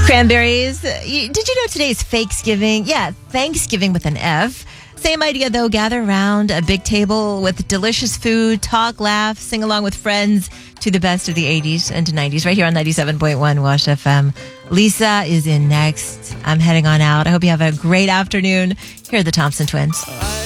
Cranberries. Did you know today is Fakesgiving? Yeah, Thanksgiving with an F. Same idea, though. Gather around a big table with delicious food, talk, laugh, sing along with friends to the best of the 80s and 90s right here on 97.1 Wash FM. Lisa is in next. I'm heading on out. I hope you have a great afternoon. Here are the Thompson Twins.